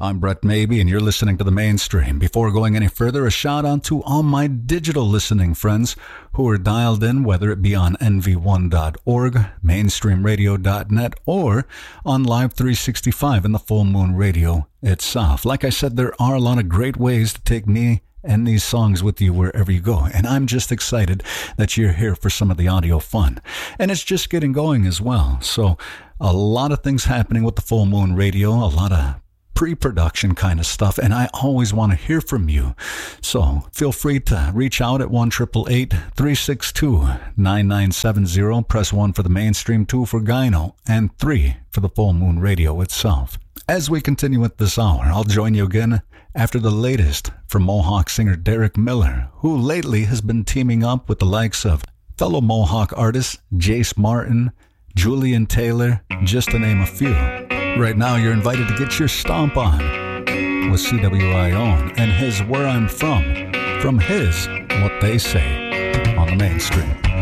I'm Brett Maybe, and you're listening to The Mainstream. Before going any further, a shout out to all my digital listening friends who are dialed in, whether it be on nv1.org, mainstreamradio.net, or on Live 365 in the Full Moon Radio itself. Like I said, there are a lot of great ways to take me and these songs with you wherever you go. And I'm just excited that you're here for some of the audio fun. And it's just getting going as well. So a lot of things happening with the Full Moon Radio, a lot of pre-production kind of stuff, and I always want to hear from you. So feel free to reach out at 1-888-362-9970. Press 1 for the Mainstream, 2 for Gyno, and 3 for the Full Moon Radio itself. As we continue with this hour, I'll join you again after the latest from Mohawk singer Derek Miller, who lately has been teaming up with the likes of fellow Mohawk artists Jace Martin, Julian Taylor, just to name a few. Right now, you're invited to get your stomp on with CWION and his Where I'm From his What They Say on the Mainstream.